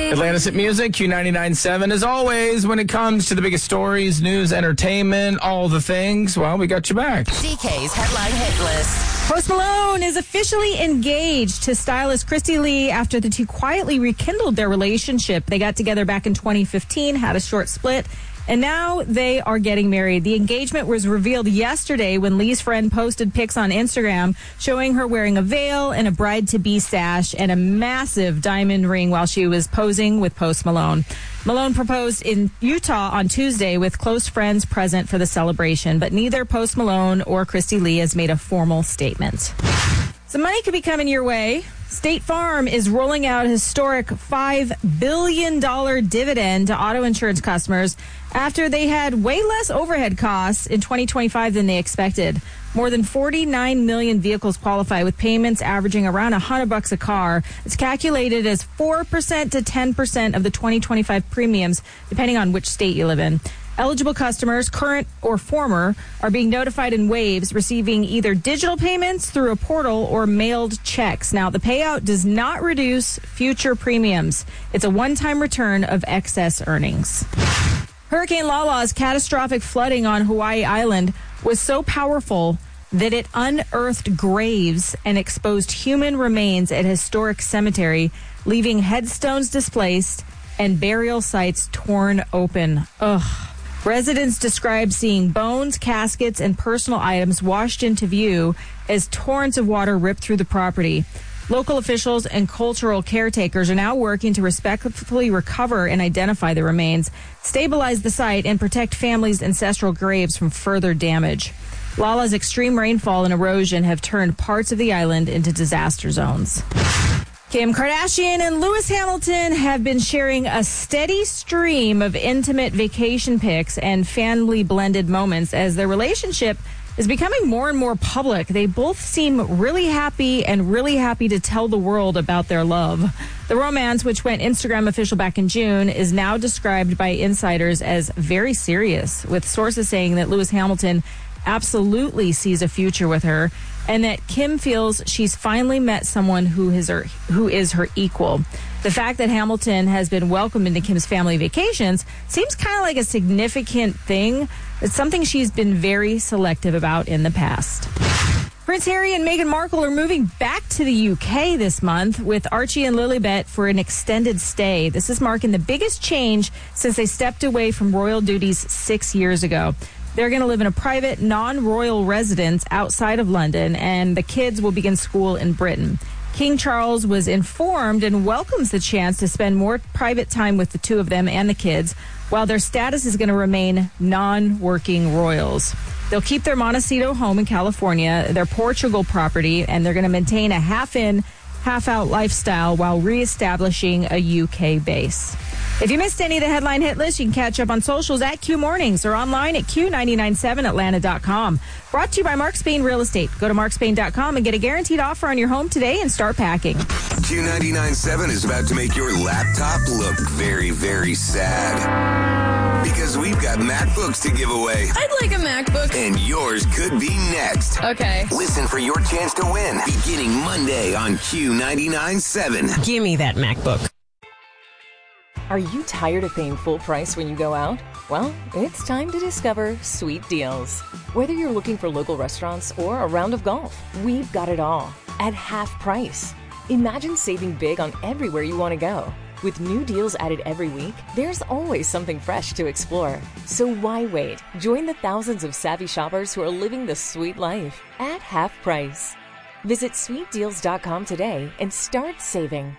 Atlantis Hit Music, Q99.7. As always, when it comes to the biggest stories, news, entertainment, all the things, well, we got you back. DK's Headline Hit List. Post Malone is officially engaged to stylist Christy Lee after the two quietly rekindled their relationship. They got together back in 2015, had a short split, and now they are getting married. The engagement was revealed yesterday when Lee's friend posted pics on Instagram showing her wearing a veil and a bride-to-be sash and a massive diamond ring while she was posing with Post Malone. Malone proposed in Utah on Tuesday with close friends present for the celebration, but neither Post Malone or Christy Lee has made a formal statement. Some money could be coming your way. State Farm is rolling out a historic $5 billion dividend to auto insurance customers after they had way less overhead costs in 2025 than they expected. More than 49 million vehicles qualify, with payments averaging around $100 a car. It's calculated as 4% to 10% of the 2025 premiums, depending on which state you live in. Eligible customers, current or former, are being notified in waves, receiving either digital payments through a portal or mailed checks. Now, the payout does not reduce future premiums. It's a one-time return of excess earnings. Hurricane Lala's catastrophic flooding on Hawaii Island was so powerful that it unearthed graves and exposed human remains at a historic cemetery, leaving headstones displaced and burial sites torn open. Ugh. Residents described seeing bones, caskets, and personal items washed into view as torrents of water ripped through the property. Local officials and cultural caretakers are now working to respectfully recover and identify the remains, stabilize the site, and protect families' ancestral graves from further damage. Lala's extreme rainfall and erosion have turned parts of the island into disaster zones. Kim Kardashian and Lewis Hamilton have been sharing a steady stream of intimate vacation pics and family blended moments as their relationship is becoming more and more public. They both seem really happy to tell the world about their love. The romance, which went Instagram official back in June, is now described by insiders as very serious, with sources saying that Lewis Hamilton absolutely sees a future with her, and that Kim feels she's finally met someone who is her equal. The fact that Hamilton has been welcomed into Kim's family vacations seems kind of like a significant thing. It's something she's been very selective about in the past. Prince Harry and Meghan Markle are moving back to the UK this month with Archie and Lilibet for an extended stay. This is marking the biggest change since they stepped away from royal duties 6 years ago. They're going to live in a private, non-royal residence outside of London, and the kids will begin school in Britain. King Charles was informed and welcomes the chance to spend more private time with the two of them and the kids, while their status is going to remain non-working royals. They'll keep their Montecito home in California, their Portugal property, and they're going to maintain a half-in, half-out lifestyle while reestablishing a UK base. If you missed any of the headline hit list, you can catch up on socials at Q Mornings or online at Q997Atlanta.com. Brought to you by Mark Spain Real Estate. Go to markspain.com and get a guaranteed offer on your home today and start packing. Q99.7 is about to make your laptop look very, very sad. Because we've got MacBooks to give away. I'd like a MacBook. And yours could be next. Okay. Listen for your chance to win beginning Monday on Q99.7. Give me that MacBook. Are you tired of paying full price when you go out? Well, it's time to discover Sweet Deals. Whether you're looking for local restaurants or a round of golf, we've got it all at half price. Imagine saving big on everywhere you want to go. With new deals added every week, there's always something fresh to explore. So why wait? Join the thousands of savvy shoppers who are living the sweet life at half price. Visit sweetdeals.com today and start saving.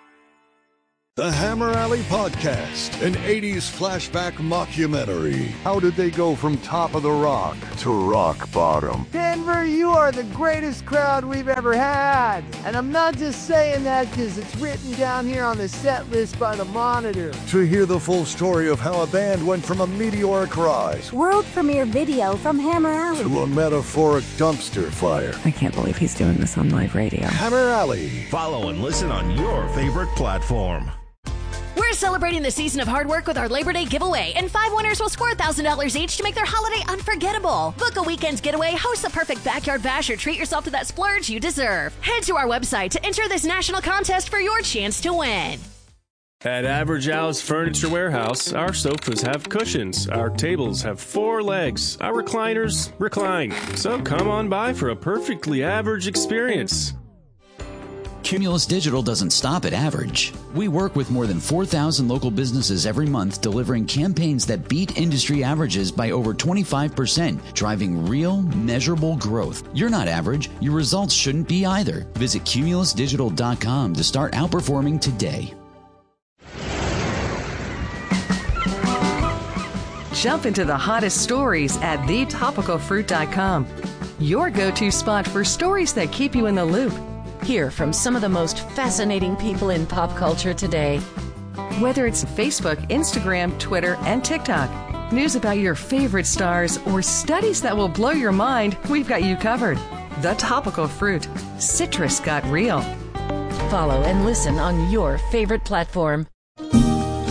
The Hammer Alley Podcast, an 80s flashback mockumentary. How did they go from top of the rock to rock bottom? Denver, you are the greatest crowd we've ever had. And I'm not just saying that because it's written down here on the set list by the Monitor. To hear the full story of how a band went from a meteoric rise, world premiere video from Hammer Alley, to a metaphoric dumpster fire. I can't believe he's doing this on live radio. Hammer Alley. Follow and listen on your favorite platform. We're celebrating the season of hard work with our Labor Day giveaway, and 5 winners will score $1,000 each to make their holiday unforgettable. Book a weekend's getaway, host the perfect backyard bash, or treat yourself to that splurge you deserve. Head to our website to enter this national contest for your chance to win. At Average Al's Furniture Warehouse, our sofas have cushions, our tables have 4 legs, our recliners recline. So come on by for a perfectly average experience. Cumulus Digital doesn't stop at average. We work with more than 4,000 local businesses every month, delivering campaigns that beat industry averages by over 25%, driving real, measurable growth. You're not average. Your results shouldn't be either. Visit cumulusdigital.com to start outperforming today. Jump into the hottest stories at thetopicalfruit.com. Your go-to spot for stories that keep you in the loop. Hear from some of the most fascinating people in pop culture today. Whether it's Facebook, Instagram, Twitter, and TikTok, news about your favorite stars, or studies that will blow your mind, we've got you covered. The Topical Fruit. Citrus got real. Follow and listen on your favorite platform.